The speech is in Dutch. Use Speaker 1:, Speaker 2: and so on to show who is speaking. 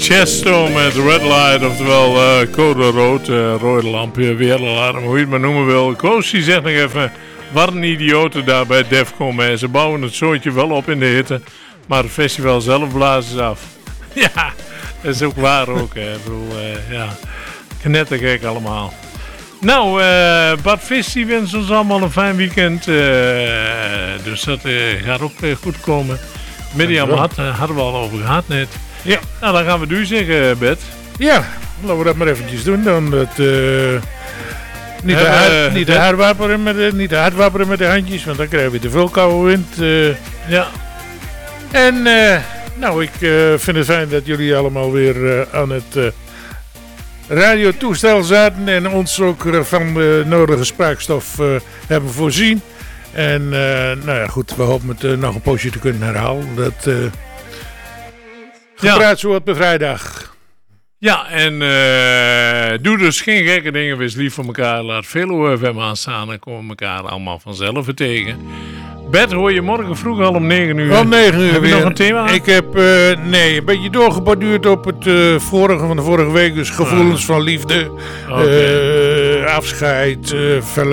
Speaker 1: Chesto met Red Light, oftewel code rood, rode lampje, wereldladen, hoe je het maar noemen wil. Koos die zegt nog even, wat een idioten daar bij Defcon. Ze bouwen het zootje wel op in de hitte, maar het festival zelf blazen ze af. Ja, dat is ook waar ook. Hè. Ik bedoel, ja, knettergek allemaal. Nou, Bart Vis die wens ons allemaal een fijn weekend. Dus dat gaat ook goed komen. Mirjam hadden we al over gehad net.
Speaker 2: Ja.
Speaker 1: Nou, dan gaan we nu zeggen, Bert.
Speaker 2: Ja, laten we dat maar eventjes doen. Dan niet te hard wapperen met de handjes, want dan krijgen we te veel koude wind.
Speaker 1: Ja.
Speaker 2: En nou, ik vind het fijn dat jullie allemaal weer aan het radiotoestel zaten en ons ook van de nodige spraakstof hebben voorzien. En nou ja, goed, we hopen het nog een poosje te kunnen herhalen. Dat gepraat zo op de vrijdag.
Speaker 1: Ja, en doe dus geen gekke dingen, wees lief voor elkaar. Laat veel OFM aanstaan en komen elkaar allemaal vanzelf tegen. Bert, hoor je morgen vroeg al om 9 uur.
Speaker 2: Om 9 uur
Speaker 1: heb je
Speaker 2: weer.
Speaker 1: nog een thema?
Speaker 2: Ik heb een beetje doorgeborduurd op het vorige van de vorige week. Dus gevoelens van liefde, afscheid, verlaten.